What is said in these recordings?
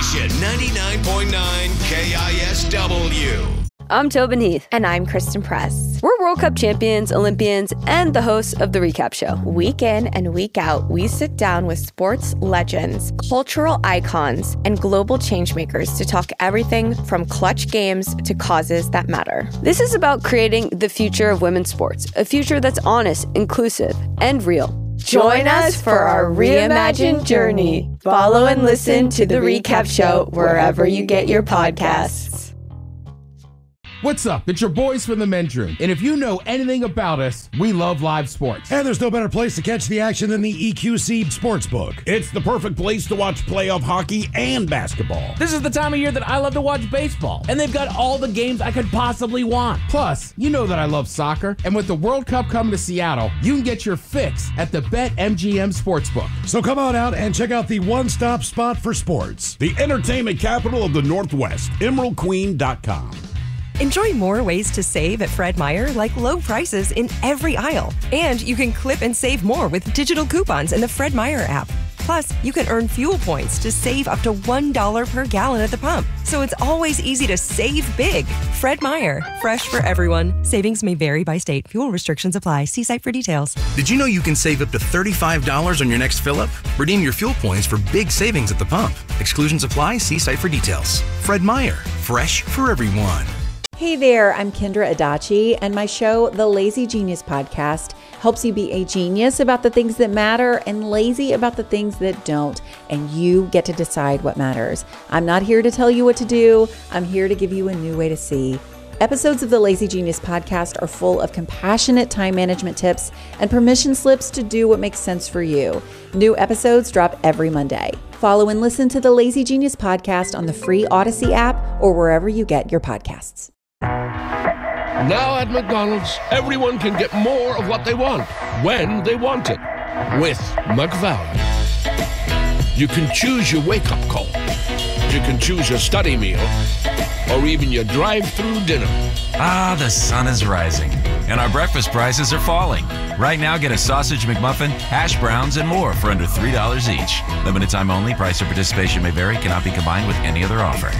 station, 99.9 KISW. I'm Tobin Heath. And I'm Kristen Press. We're World Cup champions, Olympians, and the hosts of The Recap Show. Week in and week out, we sit down with sports legends, cultural icons, and global changemakers to talk everything from clutch games to causes that matter. This is about creating the future of women's sports, a future that's honest, inclusive, and real. Join us for our reimagined journey. Follow and listen to The Recap Show wherever you get your podcasts. What's up? It's your boys from the men's room. And if you know anything about us, we love live sports. And there's no better place to catch the action than the EQC Sportsbook. It's the perfect place to watch playoff hockey and basketball. This is the time of year that I love to watch baseball. And they've got all the games I could possibly want. Plus, you know that I love soccer. And with the World Cup coming to Seattle, you can get your fix at the BetMGM Sportsbook. So come on out and check out the one-stop spot for sports. The entertainment capital of the Northwest, EmeraldQueen.com. Enjoy more ways to save at Fred Meyer, like low prices in every aisle. And you can clip and save more with digital coupons in the Fred Meyer app. Plus, you can earn fuel points to save up to $1 per gallon at the pump. So it's always easy to save big. Fred Meyer, fresh for everyone. Savings may vary by state. Fuel restrictions apply. See site for details. Did you know you can save up to $35 on your next fill-up? Redeem your fuel points for big savings at the pump. Exclusions apply. See site for details. Fred Meyer, fresh for everyone. Hey there, I'm Kendra Adachi, and my show, The Lazy Genius Podcast, helps you be a genius about the things that matter and lazy about the things that don't, and you get to decide what matters. I'm not here to tell you what to do. I'm here to give you a new way to see. Episodes of the Lazy Genius Podcast are full of compassionate time management tips and permission slips to do what makes sense for you. New episodes drop every Monday. Follow and listen to the Lazy Genius Podcast on the free Odyssey app or wherever you get your podcasts. Now at McDonald's, everyone can get more of what they want, when they want it, with McValue. You can choose your wake-up call. You can choose your study meal, or even your drive-through dinner. Ah, the sun is rising, and our breakfast prices are falling. Right now, get a sausage McMuffin, hash browns, and more for under $3 each. Limited time only. Price or participation may vary. Cannot be combined with any other offer.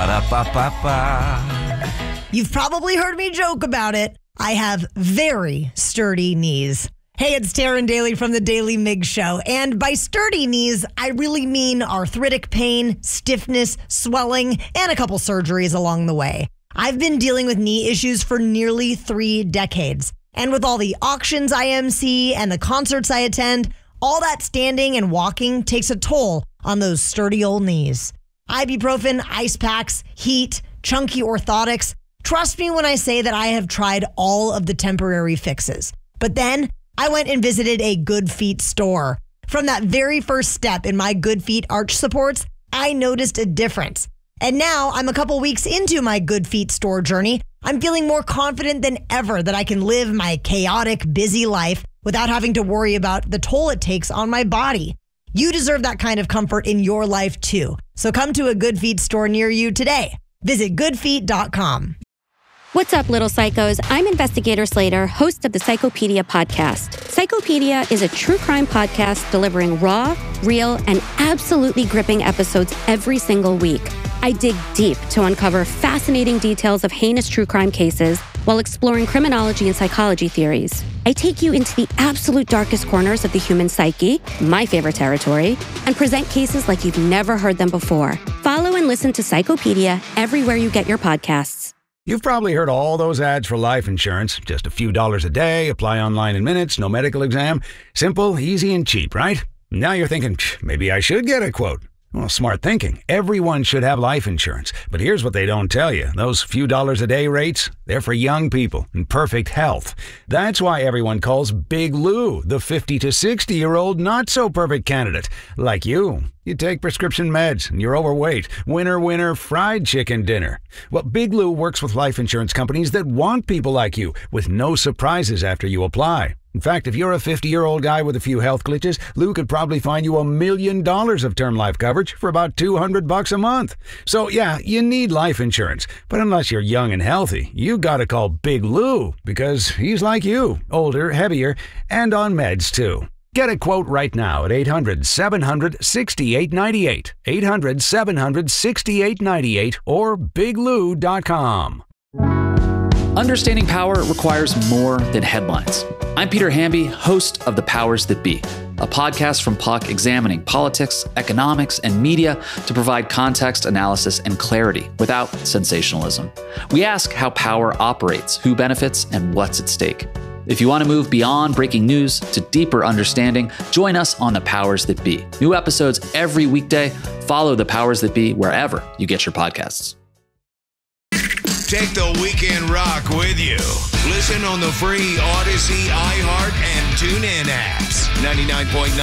Ba-da-ba-ba-ba. You've probably heard me joke about it. I have very sturdy knees. Hey, it's Taryn Daly from the Daily Mig Show. And by sturdy knees, I really mean arthritic pain, stiffness, swelling, and a couple surgeries along the way. I've been dealing with knee issues for nearly 3 decades. And with all the auctions I MC and the concerts I attend, all that standing and walking takes a toll on those sturdy old knees. Ibuprofen, ice packs, heat, chunky orthotics. Trust me when I say that I have tried all of the temporary fixes. But then I went and visited a Good Feet store. From that very first step in my Good Feet arch supports, I noticed a difference. And now I'm a couple weeks into my Good Feet store journey. I'm feeling more confident than ever that I can live my chaotic, busy life without having to worry about the toll it takes on my body. You deserve that kind of comfort in your life too. So come to a Good Feet store near you today. Visit goodfeet.com. What's up, little psychos? I'm Investigator Slater, host of the Psychopedia podcast. Psychopedia is a true crime podcast delivering raw, real, and absolutely gripping episodes every single week. I dig deep to uncover fascinating details of heinous true crime cases while exploring criminology and psychology theories. I take you into the absolute darkest corners of the human psyche, my favorite territory, and present cases like you've never heard them before. Follow and listen to Psychopedia everywhere you get your podcasts. You've probably heard all those ads for life insurance. Just a few dollars a day, apply online in minutes, no medical exam. Simple, easy, and cheap, right? Now you're thinking, maybe I should get a quote. Well, smart thinking. Everyone should have life insurance. But here's what they don't tell you. Those few dollars a day rates, they're for young people in perfect health. That's why everyone calls Big Lou the 50 to 60-year-old not-so-perfect candidate. Like you. You take prescription meds and you're overweight. Winner, winner, fried chicken dinner. Well, Big Lou works with life insurance companies that want people like you with no surprises after you apply. In fact, if you're a 50-year-old guy with a few health glitches, Lou could probably find you $1 million of term life coverage for about $200 a month. So yeah, you need life insurance. But unless you're young and healthy, you gotta call Big Lou because he's like you, older, heavier, and on meds too. Get a quote right now at 800-700-6898, 800-700-6898, or biglou.com. Understanding power requires more than headlines. I'm Peter Hamby, host of The Powers That Be, a podcast from Puck examining politics, economics, and media to provide context, analysis, and clarity without sensationalism. We ask how power operates, who benefits, and what's at stake. If you want to move beyond breaking news to deeper understanding, join us on The Powers That Be. New episodes every weekday. Follow The Powers That Be wherever you get your podcasts. Take the weekend rock with you. Listen on the free Odyssey, iHeart, and TuneIn apps. 99.9